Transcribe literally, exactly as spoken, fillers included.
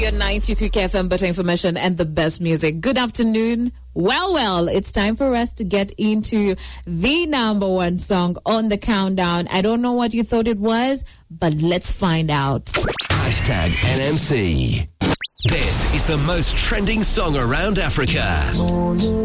Your ninety-three K F M, better information and the best music. Good afternoon. Well, well, it's time for us to get into the number one song on the countdown. I don't know what you thought it was, but let's find out. Hashtag N M C. This is the most trending song around Africa.